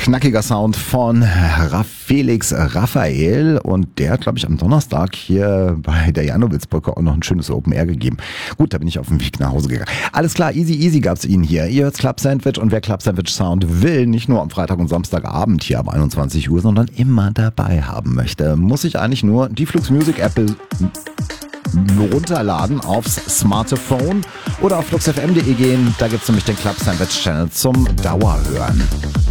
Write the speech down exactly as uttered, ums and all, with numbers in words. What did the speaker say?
knackiger Sound von Felix Raphael und der hat, glaube ich, am Donnerstag hier bei der Janowitzbrücke auch noch ein schönes Open Air gegeben. Gut, da bin ich auf dem Weg nach Hause gegangen. Alles klar, easy, easy gab's Ihnen hier. Ihr hört Club Sandwich und wer Club Sandwich Sound will, nicht nur am Freitag und Samstagabend hier ab einundzwanzig Uhr, sondern immer dabei haben möchte, muss ich eigentlich nur die Flux Music App runterladen aufs Smartphone oder auf fluxfm punkt de gehen. Da gibt's nämlich den Club Sandwich Channel zum Dauerhören.